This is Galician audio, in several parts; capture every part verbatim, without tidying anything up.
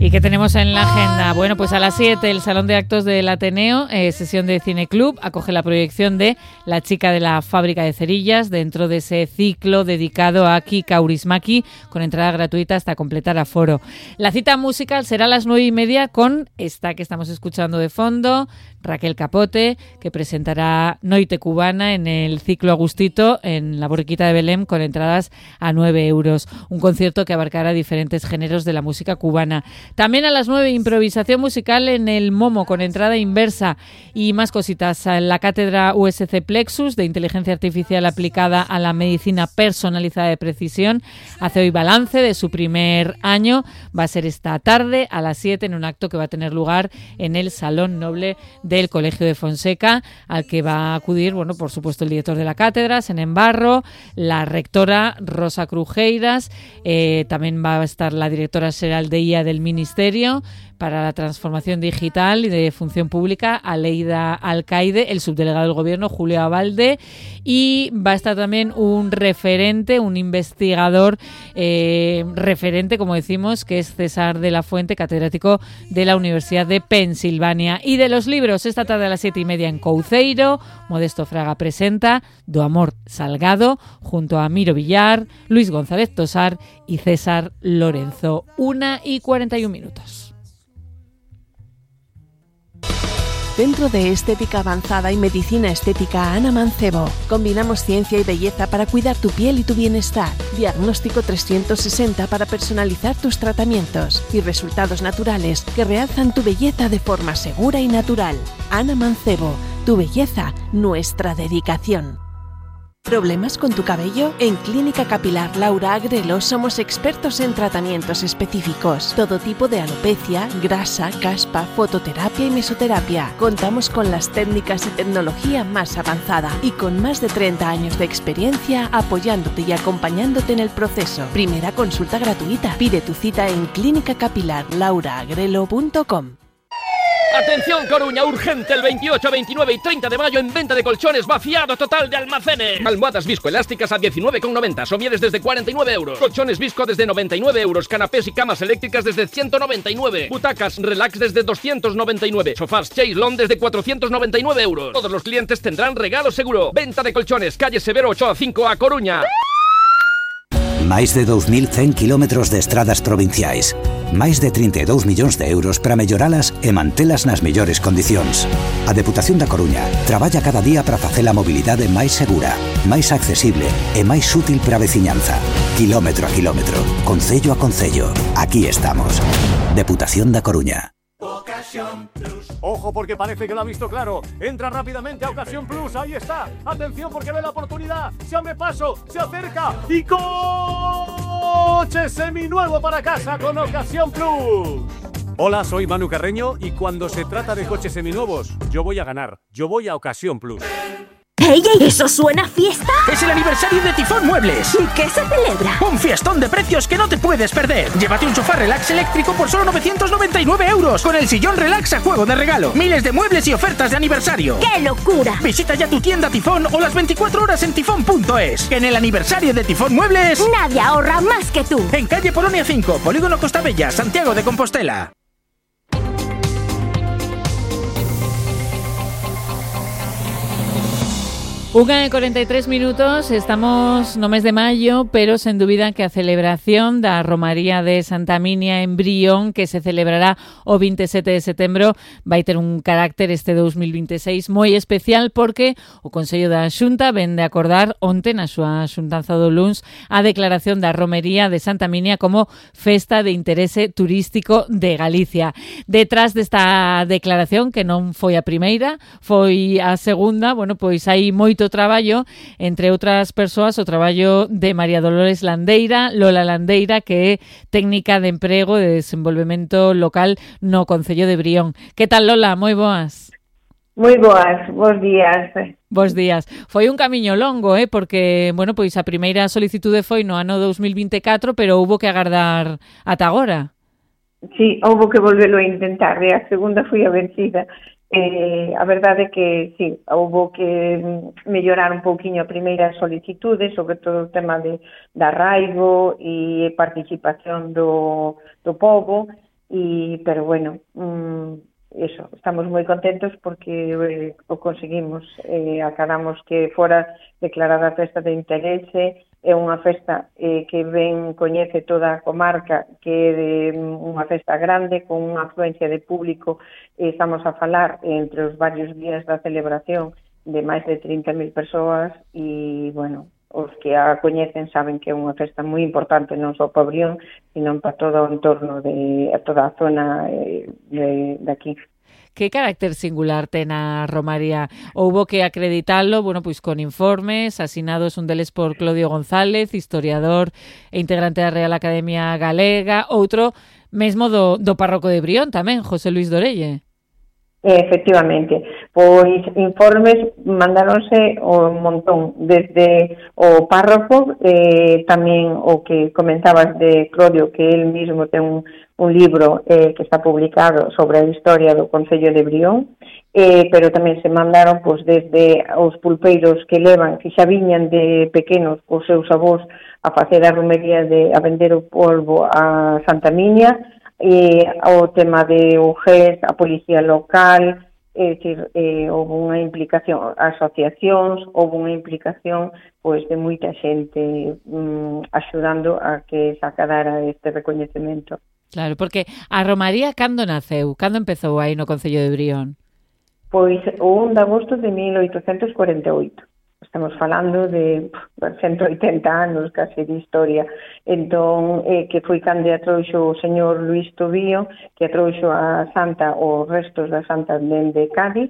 ¿Y qué tenemos en la agenda? Bueno, pues a las siete el Salón de Actos del Ateneo, eh, sesión de Cine Club, acoge la proyección de La chica de la fábrica de cerillas dentro de ese ciclo dedicado a Aki Kaurismäki, con entrada gratuita hasta completar aforo. La cita musical será a las nueve y media con esta que estamos escuchando de fondo, Raquel Capote, que presentará Noite Cubana en el ciclo Agustito en la Borriquita de Belém con entradas a nueve euros. Un concierto que abarcará diferentes géneros de la música cubana. También a las nueve, improvisación musical en el Momo con entrada inversa y más cositas. La cátedra U S C Plexus de Inteligencia Artificial aplicada a la medicina personalizada de precisión hace hoy balance de su primer año. Va a ser esta tarde a las siete en un acto que va a tener lugar en el Salón Noble del Colegio de Fonseca, al que va a acudir, bueno, por supuesto, el director de la cátedra, Senén Barro, la rectora Rosa Crujeiras, eh, también va a estar la directora general de I A del Ministerio para la Transformación Digital y de Función Pública, Aleida Alcaide, el subdelegado del Gobierno, Julio Abalde, y va a estar también un referente, un investigador eh, referente, como decimos, que es César de la Fuente, catedrático de la Universidad de Pensilvania. Y de los libros, esta tarde a las siete y media en Couceiro, Modesto Fraga presenta Do Amor Salgado, junto a Miro Villar, Luis González Tosar y César Lorenzo. Una y cuarenta y un minutos. Centro de Estética Avanzada y Medicina Estética Ana Mancebo. Combinamos ciencia y belleza para cuidar tu piel y tu bienestar. Diagnóstico trescientos sesenta para personalizar tus tratamientos y resultados naturales que realzan tu belleza de forma segura y natural. Ana Mancebo, tu belleza, nuestra dedicación. ¿Problemas con tu cabello? En Clínica Capilar Laura Agrelo somos expertos en tratamientos específicos. Todo tipo de alopecia, grasa, caspa, fototerapia y mesoterapia. Contamos con las técnicas y tecnología más avanzada y con más de treinta años de experiencia apoyándote y acompañándote en el proceso. Primera consulta gratuita. Pide tu cita en clínica capilar laura agrelo punto com. Atención Coruña, urgente, el veintiocho, veintinueve y treinta de mayo en venta de colchones, vaciado total de almacenes. Almohadas viscoelásticas a diecinueve con noventa, somieres desde cuarenta y nueve euros, colchones visco desde noventa y nueve euros, canapés y camas eléctricas desde ciento noventa y nueve, butacas relax desde doscientos noventa y nueve, sofás Chaise-Longue desde cuatrocientos noventa y nueve euros. Todos los clientes tendrán regalo seguro. Venta de colchones, calle Severo Ochoa cinco a Coruña. Máis de dous mil cen kilómetros de estradas provinciais. Máis de trinta e dous millóns de euros para melloralas e mantelas nas mellores condicións. A Deputación da Coruña traballa cada día para facer a mobilidade máis segura, máis accesible e máis útil para a veciñanza. Kilómetro a kilómetro, concello a concello. Aquí estamos. Deputación da Coruña. Ocasión Plus. Ojo porque parece que lo ha visto claro. Entra rápidamente a Ocasión Plus. Ahí está. Atención porque ve la oportunidad. Se abre paso, se acerca y coche seminuevo para casa con Ocasión Plus. Hola, soy Manu Carreño y cuando se trata de coches seminuevos, yo voy a ganar. Yo voy a Ocasión Plus. ¡Ey, ey! ¿Eso suena a fiesta? Es el aniversario de Tifón Muebles. ¿Y qué se celebra? Un fiestón de precios que no te puedes perder. Llévate un sofá relax eléctrico por solo novecientos noventa y nueve euros, con el sillón relax a juego de regalo. Miles de muebles y ofertas de aniversario. ¡Qué locura! Visita ya tu tienda Tifón o las veinticuatro horas en tifón punto es. En el aniversario de Tifón Muebles, nadie ahorra más que tú. En calle Polonia cinco, Polígono Costa Bella, Santiago de Compostela. Unha e cuarenta e tres minutos, estamos no mes de maio, pero sen dúbida que a celebración da Romaría de Santa Minia en Brión, que se celebrará o vinte e sete de setembro, vai ter un carácter este dos mil vinte e seis moi especial porque o Consello da Xunta ven de acordar onte na súa xuntanza do luns a declaración da Romería de Santa Minia como festa de interese turístico de Galicia. Detrás desta declaración, que non foi a primeira, foi a segunda, bueno, pois hai moito traballo, entre outras persoas o traballo de María Dolores Landeira, Lola Landeira, que é técnica de emprego e de desenvolvemento local no Concello de Brión. Que tal, Lola? Moi boas. Moi boas, bons días. Bos días. Foi un camiño longo, eh, porque, bueno, pois a primeira solicitude foi no ano dos mil vinte e catro, pero houbo que agardar ata agora. Sí, houbo que volvelo a intentar, e a segunda foi a vencida. Eh, a verdade é que, sí, houve que mellorar un pouquiño a primeira solicitude, sobre todo o tema de, de arraigo e participación do, do povo, e, pero bueno, mm, eso, estamos moi contentos porque eh, o conseguimos, eh, acabamos que fora declarada festa de interese, é unha festa eh, que ben coñece toda a comarca, que é de unha festa grande, con unha afluencia de público, eh, estamos a falar entre os varios días da celebración de máis de trinta mil persoas e, bueno, os que a coñecen saben que é unha festa moi importante non só para Brión, sino para todo o entorno de a toda a zona eh, de, de aquí. Que carácter singular ten a Romaría? Houbo que acreditalo, bueno, pois con informes asinados, un deles por Clodio González, historiador e integrante da Real Academia Galega, outro mesmo do, do párroco de Brión tamén, José Luis Dorelle. Efectivamente, pois informes mandáronse un montón, desde o párroco, eh, tamén o que comentabas de Clodio, que él mismo ten un, un libro eh, que está publicado sobre a historia do Concello de Brión, eh, pero tamén se mandaron pois, desde os pulpeiros que levan, que xa viñan de pequenos cos seus avós a facer a romería de a vender o polvo a Santa Miña, e o tema de U G E S, a policía local, é dicir, eh, houve unha implicación, asociacións, houve unha implicación pois de moita xente mm, axudando a que se acadara este recoñecemento. Claro, porque a Romaría cando naceu? Cando empezou aí no Concello de Brión? Pois o un de agosto de mil oitocentos cuarenta e oito. Estamos falando de ciento oitenta anos case de historia. Entón, eh, que foi cando atrouxo o señor Luís Tobío, que atrouxo a Santa, os restos da Santa dende Cádiz,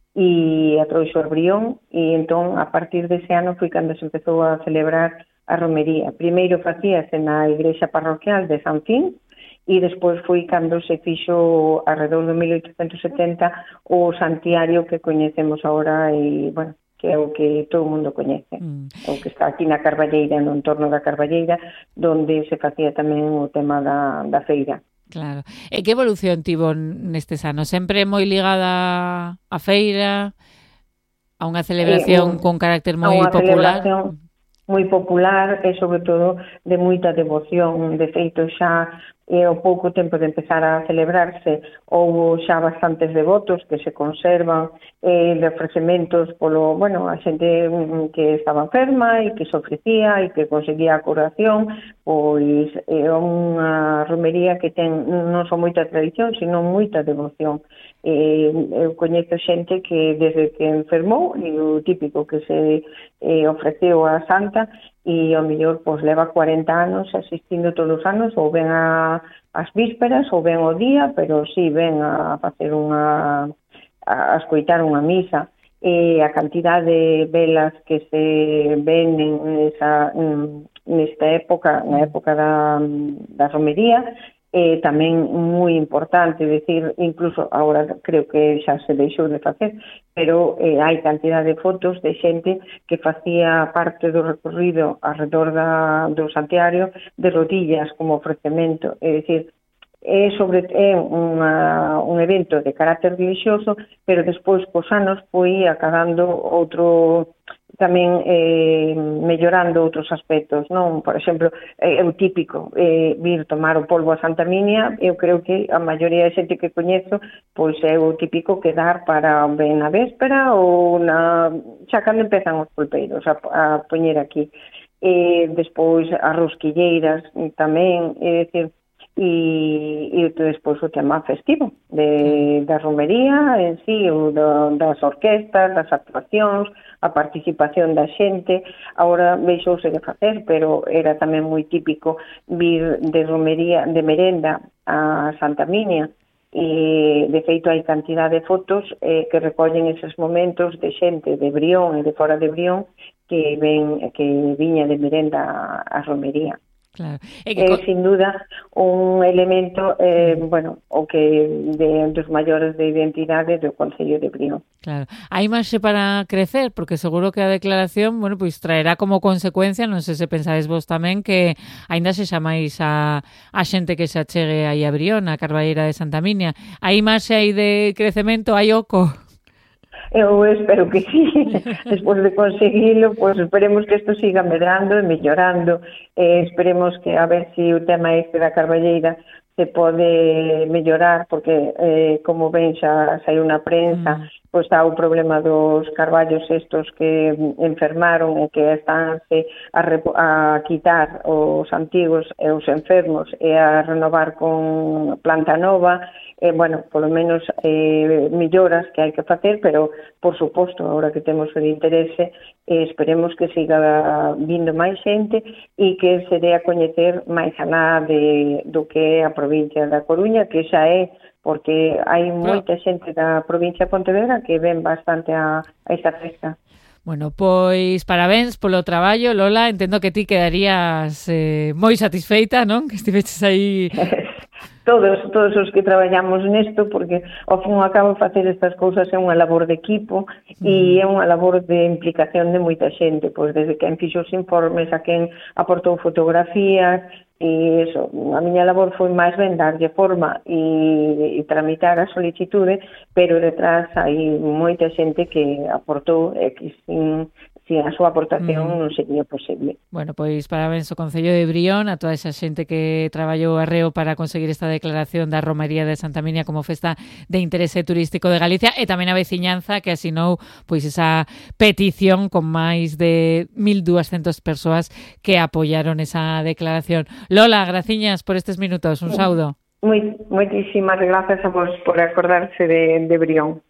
e atrouxo a Brión, e entón, a partir dese ano, foi cando se empezou a celebrar a romería. Primeiro facíase na igrexa parroquial de San Fin, e despois foi cando se fixo, arredor de mil oitocentos setenta, o santiario que coñecemos agora, e, bueno, que é o que todo o mundo coñece, mm. o que está aquí na Carballeira, no entorno da Carballeira, donde se facía tamén o tema da, da feira. Claro. E que evolución tivo nestes anos? Sempre moi ligada á feira, a unha celebración eh, con carácter moi popular? Moi popular e, sobre todo, de moita devoción. De feito, xa e ao pouco tempo de empezar a celebrarse houve xa bastantes devotos que se conservan eh, de ofrecementos polo, bueno, a xente que estaba enferma e que se ofrecía e que conseguía a curación, pois é eh, unha romería que ten non só moita tradición, sino moita devoción. Eh, eu coñezo xente que desde que enfermou, e o típico que se eh, ofreceu a Santa, e ao mellor pois leva cuarenta anos asistindo todos os anos, ou ven a, as vísperas, ou ven o día, pero si sí, ven a facer unha, a, a escoitar unha misa. E a cantidad de velas que se ven nesa, nesta época, na época da, da romería, eh, tamén moi importante, decir, incluso agora creo que xa se deixou de facer, pero eh, hai cantidad de fotos de xente que facía parte do recorrido alrededor da, do Santiago de rodillas como ofrecemento, é dicir, é sobre é unha, un evento de carácter religioso, pero despois cos anos foi acabando outro tamén eh, mellorando outros aspectos, non? Por exemplo, é o típico eh, vir tomar o polvo a Santa Miña, eu creo que a maioría de xente que coñezo, pois é o típico quedar para ben na véspera ou na xa cando empezan os pulpeiros a, a poñer aquí. E despois as rosquilleiras tamén, é dicir, e, e despois o tema festivo de, da romería en sí, o do, das orquestas, das actuacións, a participación da xente. Agora veixouse de facer, pero era tamén moi típico vir de romería, de merenda a Santa Miña, e de feito hai cantidad de fotos eh, que recollen eses momentos de xente de Brión e de fora de Brión que ven que viña de merenda a romería. Claro. É que... eh, sin duda un elemento eh, bueno, o que de, dos maiores de identidade do Concello de Brión. Claro. Hai marxe para crecer, porque seguro que a declaración, bueno, pois traerá como consecuencia, non sei se pensades vos tamén, que aínda se chamáis a, a xente que se achegue aí a Brión, a Carballeira de Santa Miña. Hai marxe aí de crecemento, hai oco? Eu espero que sí. Despois de conseguilo, pues esperemos que isto siga medrando e mellorando. Eh, esperemos que a ver se si o tema este da Carballeira se pode mellorar, porque eh, como ben xa saiu na prensa, mm. pois está o problema dos carballos estos que enfermaron e que estánse a, a quitar os antigos e os enfermos e a renovar con planta nova, e, bueno, polo menos eh, melloras que hai que facer, pero, por suposto, agora que temos o interese, eh, esperemos que siga vindo máis xente e que se dé a coñecer máis alá de, do que é a provincia da Coruña, que xa é, porque hai moita xente da provincia de Pontevedra que ven bastante a, a esta festa. Bueno, pois parabéns polo traballo, Lola, entendo que ti quedarías eh, moi satisfeita, non? Que estiveches aí... Todos, todos os que traballamos nesto, porque ao fin e ao cabo facer estas cousas é unha labor de equipo e é unha labor de implicación de moita xente, pois desde quen fixo os informes a quen aportou fotografías, e eso, a miña labor foi máis ben darlle forma e, e tramitar a solicitude, pero detrás hai moita xente que aportou e que sin, sin a súa aportación mm. non sería posible. Bueno, pois parabéns ao Concello de Brión, a toda esa xente que traballou arreo para conseguir esta declaración da Romaría de Santa Minia como festa de interese turístico de Galicia, e tamén a veciñanza que asinou pois esa petición con máis de mil dúascentas persoas que apoiaron esa declaración. Lola, graciñas por estes minutos, un saúdo. Moi, moitísimas grazas a vos por acordarse de, de Brión.